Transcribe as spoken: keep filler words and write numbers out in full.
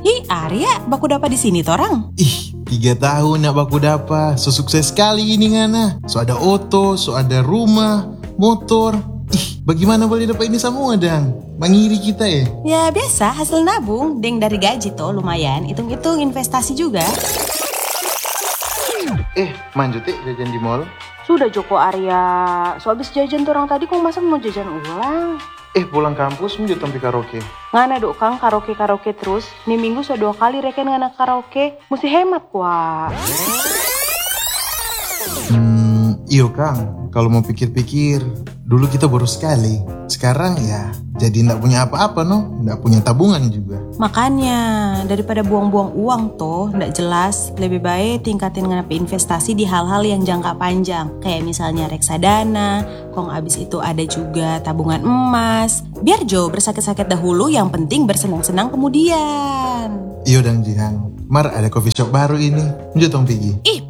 Ih, Arya, baku dapat di sini torang. Ih, tiga tahun nak baku dapat. So sukses sekali ini ngana. So ada oto, so ada rumah, motor. Ih, bagaimana boleh dapat ini semua dang? Mangiri kita ya? Ya biasa, hasil nabung. Deng dari gaji toh lumayan. Hitung-hitung investasi juga. Eh, manjut eh jajan di mall. Sudah Joko Arya. So abis jajan tuh orang tadi kok masa mau jajan ulang? Eh, pulang kampus menjadi tempat karaoke. Ngana dok Kang karaoke-karaoke terus. Nih minggu sudah dua kali reken ngana karaoke. Mesti hemat kuah. Hmm, iyo Kang. Kalau mau pikir-pikir, dulu kita boros sekali. Sekarang ya jadi ndak punya apa-apa no, ndak punya tabungan juga. Makanya daripada buang-buang uang toh ndak jelas, lebih baik tingkatin ngana investasi di hal-hal yang jangka panjang. Kayak misalnya reksadana, kong abis itu ada juga tabungan emas. Biar Jo bersakit-sakit dahulu, yang penting bersenang-senang kemudian. Iyo dang Jihan, Mar ada coffee shop baru ini. Lanjut tong pergi. Ih